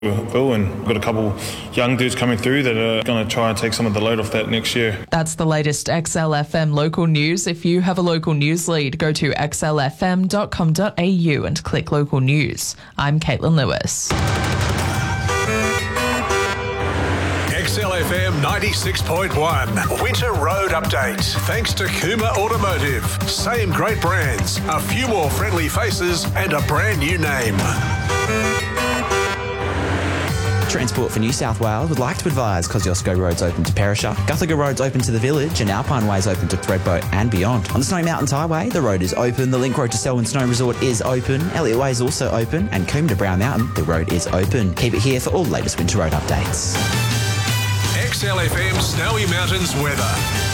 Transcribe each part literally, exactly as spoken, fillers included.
Bill, and we've got a couple young dudes coming through that are going to try and take some of the load off that next year. That's the latest X L F M local news. If you have a local news lead, go to x l f m dot com dot a u and click local news. I'm Caitlin Lewis. X L F M ninety-six point one Winter Road Update. Thanks to Kuma Automotive. Same great brands, a few more friendly faces and a brand new name. Transport for New South Wales would like to advise Kosciuszko Road's open to Perisher, Guthaga Road's open to the Village and Alpine Way's open to Thredbo and beyond. On the Snowy Mountains Highway, the road is open, the link road to Selwyn Snow Resort is open, Elliot Way is also open and Coombe to Brown Mountain, the road is open. Keep it here for all the latest winter road updates. X L F M Snowy Mountains weather.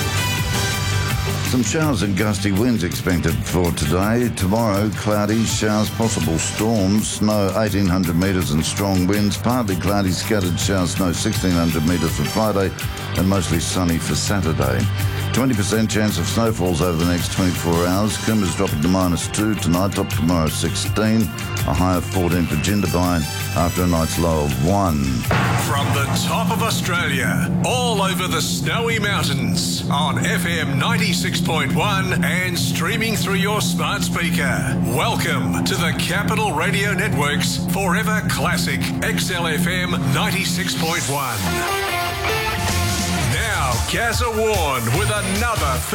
Some showers and gusty winds expected for today. Tomorrow, cloudy, showers, possible storms, snow eighteen hundred metres and strong winds, partly cloudy, scattered showers, snow sixteen hundred metres for Friday and mostly sunny for Saturday. twenty percent chance of snowfalls over the next twenty-four hours. Coombe's dropping to minus two tonight, top tomorrow sixteen, a high of fourteen for Jindabyne after a night's low of one. From the top of Australia, all over the Snowy Mountains, on F M ninety-six point one and streaming through your smart speaker. Welcome to the Capital Radio Network's Forever Classic X L F M ninety-six point one. Now, Gazza Warne with another